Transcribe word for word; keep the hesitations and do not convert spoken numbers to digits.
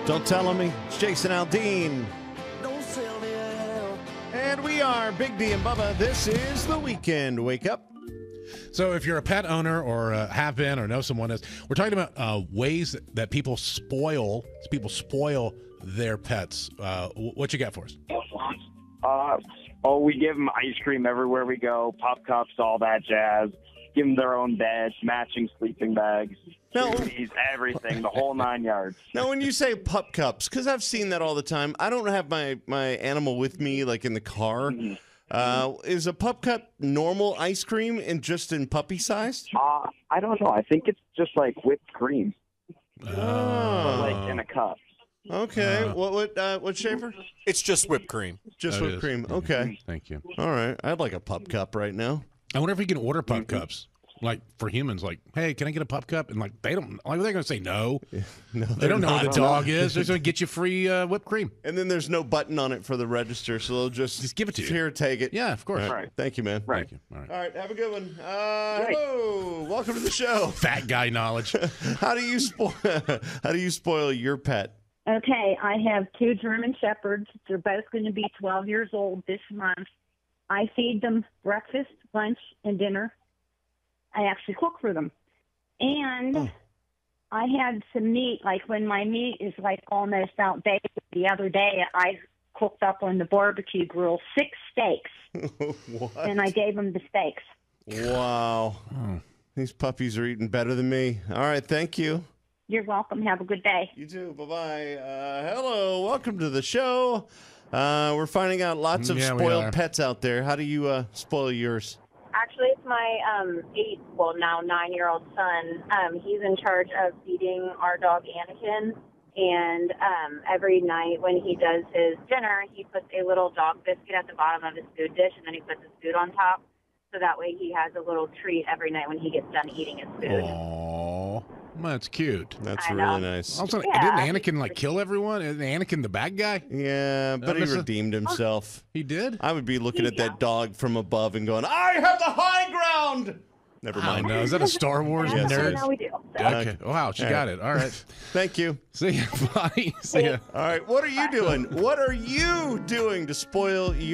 Don't tell on me. It's Jason Aldean. Don't sell me out. And we are Big D and Bubba. This is the Weekend Wake Up. So if you're a pet owner or uh, have been or know someone is, we're talking about uh, ways that, that people spoil people spoil their pets. Uh, what you got for us? Uh, oh, we give them ice cream everywhere we go, pop cups, all that jazz. Give them their own beds, matching sleeping bags, No. trees, everything, the whole nine yards. Now, when you say pup cups, because I've seen that all the time, I don't have my, my animal with me, like in the car. Mm-hmm. Uh, is a pup cup normal ice cream and just in puppy size? Uh, I don't know. I think it's just like whipped cream, but Oh, like in a cup. okay. Uh. what what uh, what Schaefer? It's just whipped cream. Just That whipped is. cream. Okay. Thank you. All right. I'd like a pup cup right now. I wonder if we can order pup cups, like for humans. Like, hey, can I get a pup cup? And like, they don't. Like, they're going to say no. No, They don't know not. who the dog is. They're going to get you free uh, whipped cream. And then there's no button on it for the register, so they'll just Just give it to you. Here, take it. Yeah, of course. All right. Right. Thank you, man. Right. Thank you. All right. All right. Have a good one. Uh, Great. hello. Welcome to the show. Fat guy knowledge. How do you spoil? How do you spoil your pet? Okay, I have two German Shepherds. They're both going to be twelve years old this month. I feed them breakfast, lunch, and dinner. I actually cook for them. And Oh. I had some meat, like when my meat is like almost outdated. The other day, I cooked up on the barbecue grill six steaks, What? and I gave them the steaks. Wow. These puppies are eating better than me. All right. Thank you. You're welcome. Have a good day. You too. Bye bye. Uh, hello. Welcome to the show. Uh, we're finding out lots of Yeah, we spoiled are. pets out there. How do you uh, spoil yours? Actually, it's my um, eight, well, now nine-year-old son. Um, he's in charge of feeding our dog Anakin. And um, every night when he does his dinner, he puts a little dog biscuit at the bottom of his food dish, and then he puts his food on top. So that way he has a little treat every night when he gets done eating his food. Aw, that's cute. That's I really know. nice. Also, Yeah. didn't Anakin like kill everyone? Isn't Anakin the bad guy? Yeah, but he miss a- redeemed himself. He did. I would be looking at Yeah. that dog from above and going, I have the high ground. Never I mind. don't know. Is that a Star Wars Yes, it nerd? is. Now we do. So. Okay. Wow, she All got right. it. All right. Thank you. See ya. Bye. See ya. All right. What are you doing? What are you doing to spoil